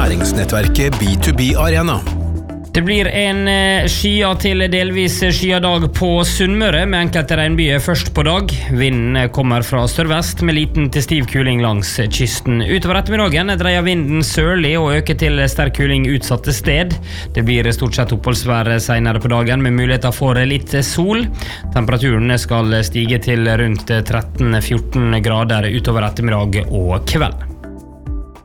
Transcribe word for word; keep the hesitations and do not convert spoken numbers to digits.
Næringsnettverket B to B Arena. Det blir en skya til delvis skya dag på Sunnmøre med enkelte regnbyer først på dag. Vinden kommer fra sørvest med liten til stiv kuling langs kysten. Utover ettermiddagen dreier vinden sørlig og øker til sterk kuling utsatte sted. Det blir stort sett oppholdsvær senere på dagen med muligheter for litt sol. Temperaturen skal stige til rundt tretten til fjorten grader utover ettermiddag og kveld.